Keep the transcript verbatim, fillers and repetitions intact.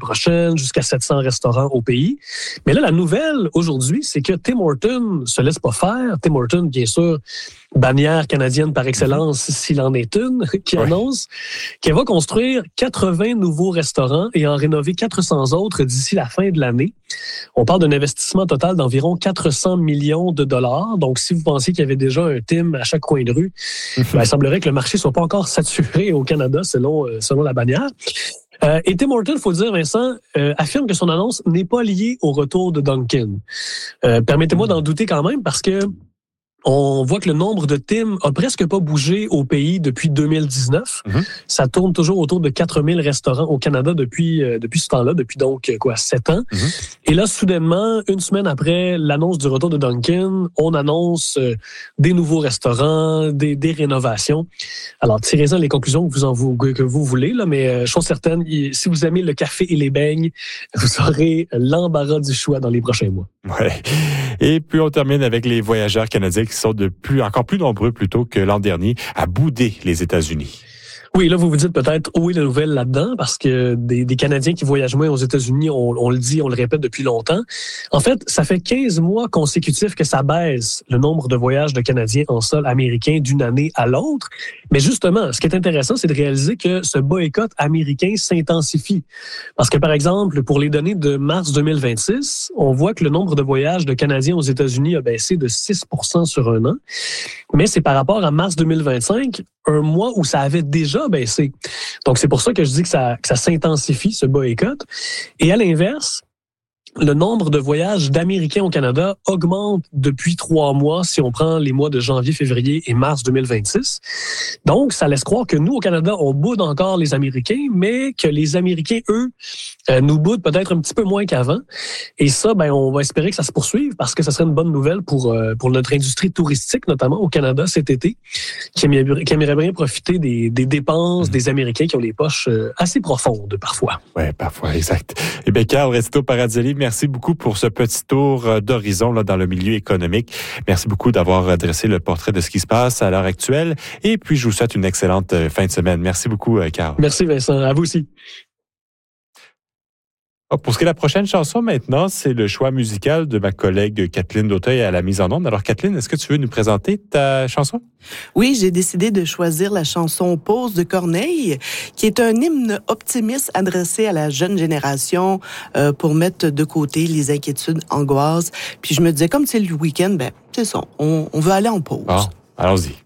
prochaine, jusqu'à sept cents restaurants au pays. Mais là, la nouvelle aujourd'hui, c'est que Tim Hortons se laisse pas faire. Tim Hortons, bien sûr, bannière canadienne par excellence, s'il en est une, qui ouais. annonce qu'elle va construire quatre-vingts nouveaux restaurants et en rénover quatre cents autres d'ici la fin de l'année. On parle d'un investissement total d'environ quatre cents millions de dollars. Donc, si vous pensiez qu'il y avait déjà un Tim à chaque coin de rue, ben, il semblerait que le marché soit pas encore saturé au Canada, selon, selon la bannière. Euh, et Tim Hortons, il faut le dire, Vincent, euh, affirme que son annonce n'est pas liée au retour de Dunkin'. Euh, permettez-moi d'en douter quand même, parce que on voit que le nombre de Tim a presque pas bougé au pays depuis deux mille dix-neuf. Mm-hmm. Ça tourne toujours autour de quatre mille restaurants au Canada depuis euh, depuis ce temps-là, depuis donc quoi sept ans. Mm-hmm. Et là, soudainement, une semaine après l'annonce du retour de Dunkin', on annonce euh, des nouveaux restaurants, des, des rénovations. Alors, tirez-en les conclusions que vous en vous, que vous voulez, là, mais euh, chose certaine, si vous aimez le café et les beignes, vous aurez l'embarras du choix dans les prochains mois. Ouais. Et puis on termine avec les voyageurs canadiens qui sont de plus, encore plus nombreux plutôt que l'an dernier à bouder les États-Unis. Oui, là, vous vous dites peut-être où est la nouvelle là-dedans, parce que des, des Canadiens qui voyagent moins aux États-Unis, on, on le dit, on le répète depuis longtemps. En fait, ça fait quinze mois consécutifs que ça baisse le nombre de voyages de Canadiens en sol américain d'une année à l'autre. Mais justement, ce qui est intéressant, c'est de réaliser que ce boycott américain s'intensifie. Parce que, par exemple, pour les données de mars deux mille vingt-six, on voit que le nombre de voyages de Canadiens aux États-Unis a baissé de six pour cent sur un an. Mais c'est par rapport à mars deux mille vingt-cinq, un mois où ça avait déjà baissé. Donc, c'est pour ça que je dis que ça, que ça s'intensifie, ce boycott. Et à l'inverse, le nombre de voyages d'Américains au Canada augmente depuis trois mois si on prend les mois de janvier, février et mars deux mille vingt-six. Donc, ça laisse croire que nous, au Canada, on boude encore les Américains, mais que les Américains, eux, euh, nous boudent peut-être un petit peu moins qu'avant. Et ça, ben, on va espérer que ça se poursuive parce que ça serait une bonne nouvelle pour, euh, pour notre industrie touristique, notamment au Canada cet été, qui aimerait, qui aimerait bien profiter des, des dépenses des Américains qui ont les poches euh, assez profondes parfois. Oui, parfois, exact. Eh bien, Carl Resto Parazzoli, merci beaucoup pour ce petit tour d'horizon là, dans le milieu économique. Merci beaucoup d'avoir dressé le portrait de ce qui se passe à l'heure actuelle. Et puis, je vous souhaite une excellente fin de semaine. Merci beaucoup, Carl. Merci, Vincent. À vous aussi. Oh, pour ce qui est de la prochaine chanson maintenant, c'est le choix musical de ma collègue Kathleen Dauteuil à la mise en onde. Alors, Kathleen, est-ce que tu veux nous présenter ta chanson? Oui, j'ai décidé de choisir la chanson Pause de Corneille, qui est un hymne optimiste adressé à la jeune génération euh, pour mettre de côté les inquiétudes, angoisses. Puis je me disais, comme c'est le week-end, ben c'est ça, on, on veut aller en pause. Bon, allons-y.